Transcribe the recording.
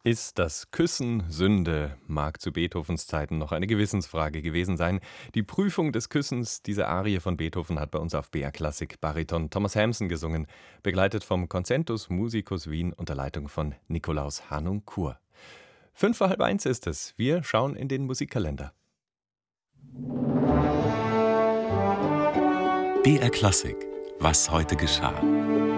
Ist das Küssen Sünde? Mag zu Beethovens Zeiten noch eine Gewissensfrage gewesen sein. Die Prüfung des Küssens, diese Arie von Beethoven, hat bei uns auf BR Klassik Bariton Thomas Hampson gesungen, begleitet vom Concentus Musicus Wien unter Leitung von Nikolaus Harnoncourt. 1:55 ist es. Wir schauen in den Musikkalender. BR Klassik. Was heute geschah.